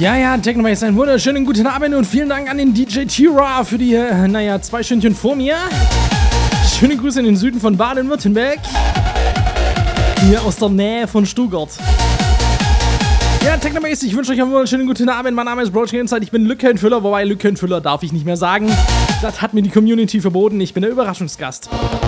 Ja, Technomace, einen wunderschönen guten Abend und vielen Dank an den DJ Tira für die, 2 Stündchen vor mir. Schöne Grüße in den Süden von Baden-Württemberg. Hier aus der Nähe von Stuttgart. Ja, Technomace, ich wünsche euch einen wunderschönen guten Abend. Mein Name ist Broadcast Insight, ich bin Lückenfüller, wobei Lückenfüller darf ich nicht mehr sagen. Das hat mir die Community verboten, ich bin der Überraschungsgast.